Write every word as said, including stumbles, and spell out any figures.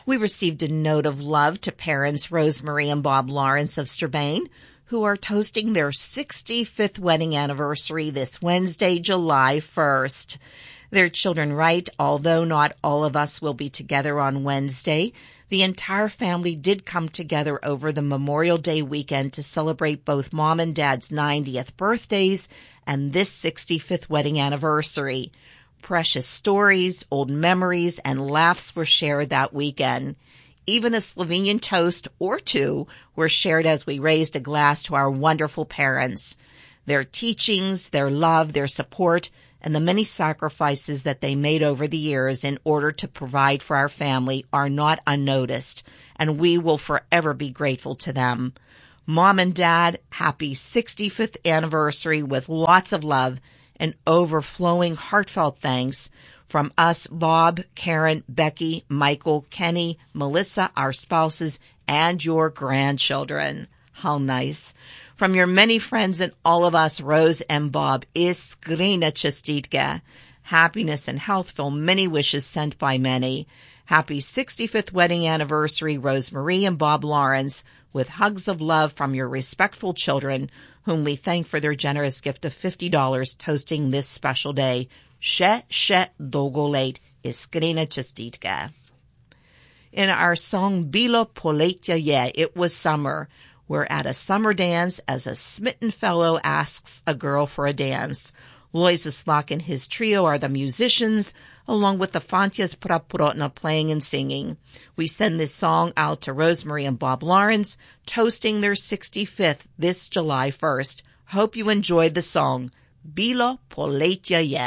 We received a note of love to parents Rosemary and Bob Lawrence of Strabane, who are toasting their sixty-fifth wedding anniversary this Wednesday, July first. Their children write, although not all of us will be together on Wednesday, the entire family did come together over the Memorial Day weekend to celebrate both Mom and Dad's ninetieth birthdays and this sixty-fifth wedding anniversary. Precious stories, old memories, and laughs were shared that weekend. Even a Slovenian toast or two were shared as we raised a glass to our wonderful parents. Their teachings, their love, their support, and the many sacrifices that they made over the years in order to provide for our family are not unnoticed, and we will forever be grateful to them. Mom and Dad, happy sixty-fifth anniversary with lots of love and overflowing heartfelt thanks from us, Bob, Karen, Becky, Michael, Kenny, Melissa, our spouses, and your grandchildren. How nice. From your many friends and all of us, Rose and Bob, Iskrena Chestitka. Happiness and health fill many wishes sent by many. Happy sixty-fifth wedding anniversary, Rosemary and Bob Lawrence, with hugs of love from your respectful children, whom we thank for their generous gift of fifty dollars toasting this special day. She, she, dogo late, Iskrena Chestitka. In our song, Bilo Poletya Ye, It Was Summer, we're at a summer dance as a smitten fellow asks a girl for a dance. Lois Islak and his trio are the musicians, along with the Fantias Prapurotna playing and singing. We send this song out to Rosemary and Bob Lawrence, toasting their sixty-fifth this July first. Hope you enjoyed the song, Bilo Poletya Ye.